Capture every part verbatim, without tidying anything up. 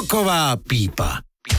Roková pípa.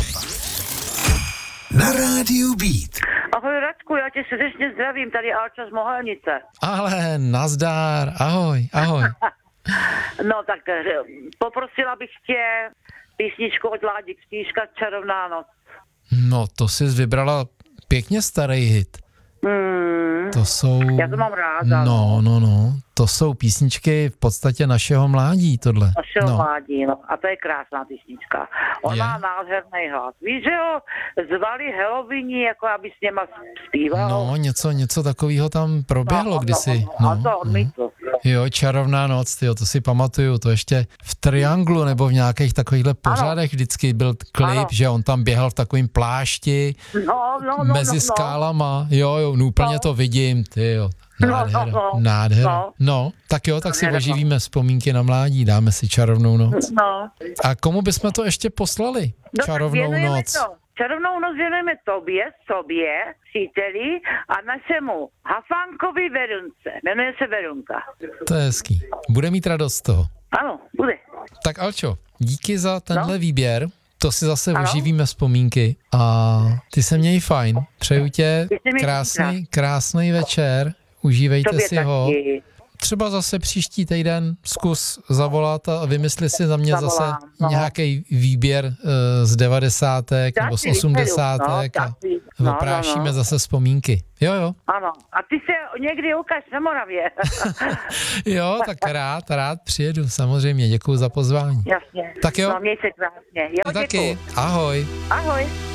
Na rádiu Beat. Ahoj Radku, já tě srdečně zdravím, tady Alča z Mohelnice. Ale nazdár, ahoj, ahoj. No tak poprosila bych tě písničku od Ládi Křížka Čarovná noc. No to jsi vybrala pěkně starý hit. Hmm, To jsou... já to mám ráda. No, no, no. To jsou písničky v podstatě našeho mládí, tohle. Našeho no. mládí, no. A to je krásná písnička. On Je. má nádherný hlas. Víš, že ho zvali Helovíni, jako aby s něma zpíval? No, něco, něco takového tam proběhlo no, kdysi. No, No, no, to odmítl. Jo, Čarovná noc, tyjo, to si pamatuju, to ještě v Trianglu nebo v nějakých takovýchhle pořadech vždycky byl klip, ano. Že on tam běhal v takovým plášti no, no, no, mezi no, skálama, jo, jo, no, úplně no. to vidím, tyjo. Nádhera, no, no, nádhera. no. No, tak jo, tak si Nádhera. oživíme vzpomínky na mládí, dáme si Čarovnou noc. No. A komu bychom to ještě poslali? No, Čarovnou noc. To. Čarovnou noc věnujeme tobě, sobě, příteli a našemu Hafánkovi Verunce. Jmenuje se Verunka. To je hezký. Bude mít radost z toho. Ano, bude. Tak Alčo, díky za tenhle no. výběr. To si zase ano. oživíme vzpomínky a ty se měj fajn. Přeju tě krásný, krásný večer. Užívejte tobě si ho. Taky. Třeba zase příští týden zkus zavolat a vymysli si za mě Zavolám, zase no. nějaký výběr uh, z devadesátek Já nebo z si vyberu, osmdesátek no, a no, oprášíme no, no. zase vzpomínky. Jo, jo. Ano. A ty se někdy ukáž na Moravě. Jo, tak rád, rád přijedu, samozřejmě. Děkuju za pozvání. Jasně. Tak jo. No, měj se krásně. Jo, Taky. děkuju. Ahoj. Ahoj.